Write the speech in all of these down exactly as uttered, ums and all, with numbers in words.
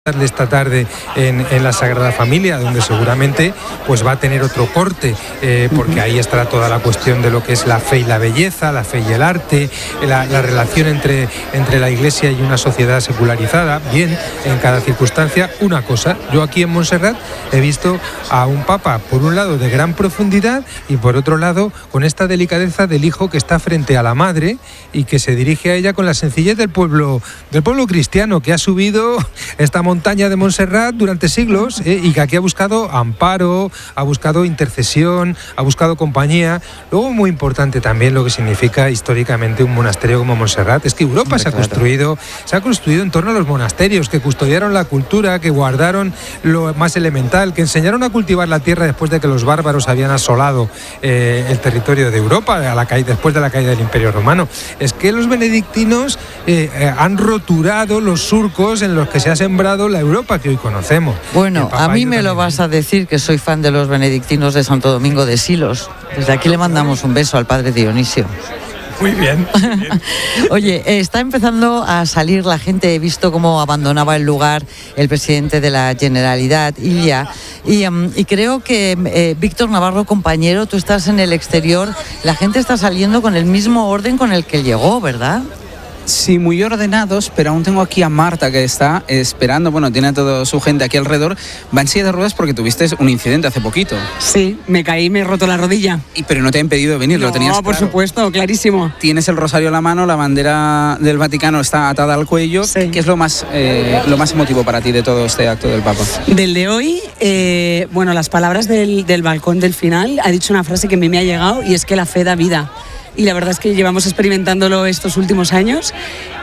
esta tarde en, en la Sagrada Familia, donde seguramente pues va a tener otro corte, eh, porque ahí estará toda la cuestión de lo que es la fe y la belleza, la fe y el arte, la, la relación entre, entre la Iglesia y una sociedad secularizada. Bien, en cada circunstancia, una cosa, yo aquí en Montserrat he visto a un Papa, por un lado de gran profundidad y por otro lado con esta delicadeza del hijo que está frente a la madre y que se dirige a ella con la sencillez del pueblo, del pueblo cristiano, que ha subido esta montaña de Montserrat durante siglos, eh, y que aquí ha buscado amparo, ha buscado intercesión, ha buscado compañía. Luego, muy importante también lo que significa históricamente un monasterio como Montserrat, es que Europa se ha construido, se ha construido en torno a los monasterios, que custodiaron la cultura, que guardaron lo más elemental, que enseñaron a cultivar la tierra después de que los bárbaros habían asolado eh, el territorio de Europa a la caída, después de la caída del Imperio Romano. Es que los benedictinos eh, eh, han roturado los surcos en los que se ha sembrado la Europa que hoy conocemos. Bueno, a mí me lo vas a decir, que soy fan de los benedictinos de Santo Domingo de Silos. Desde aquí le mandamos un beso al padre Dionisio. Muy bien. Muy bien. Oye, está empezando a salir la gente. He visto cómo abandonaba el lugar el presidente de la Generalitat, Illa, y, um, y creo que eh, Víctor Navarro, compañero, tú estás en el exterior, la gente está saliendo con el mismo orden con el que llegó, ¿verdad? Sí, muy ordenados, pero aún tengo aquí a Marta, que está esperando, bueno, tiene a toda su gente aquí alrededor. Va en silla de ruedas porque tuviste un incidente hace poquito. Sí, me caí, me he roto la rodilla. Y, pero no te ha impedido venir, no, lo tenías claro. No, por supuesto, clarísimo. Tienes el rosario en la mano, la bandera del Vaticano está atada al cuello. Sí. ¿Qué es lo más, eh, lo más emotivo para ti de todo este acto del Papa? Del de hoy, eh, bueno, las palabras del, del balcón del final, ha dicho una frase que a mí me ha llegado, y es que la fe da vida. Y la verdad es que llevamos experimentándolo estos últimos años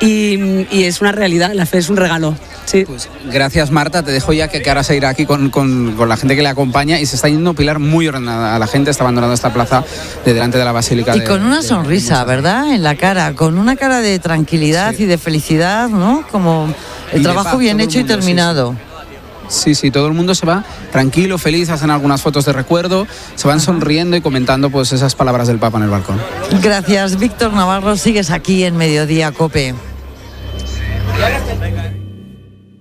y, y es una realidad, la fe es un regalo. Sí. Pues gracias, Marta, te dejo ya que, que ahora se irá aquí con, con, con la gente que le acompaña, y se está yendo Pilar muy ordenada. La gente está abandonando esta plaza de delante de la Basílica. Y de, con una de, sonrisa, de ¿verdad? En la cara, con una cara de tranquilidad, sí, y de felicidad, ¿no? Como el y trabajo paz, bien hecho mundo, y terminado. Sí, sí. Sí, sí, todo el mundo se va tranquilo, feliz, hacen algunas fotos de recuerdo, se van sonriendo y comentando pues esas palabras del Papa en el balcón. Gracias, Víctor Navarro, sigues aquí en Mediodía COPE.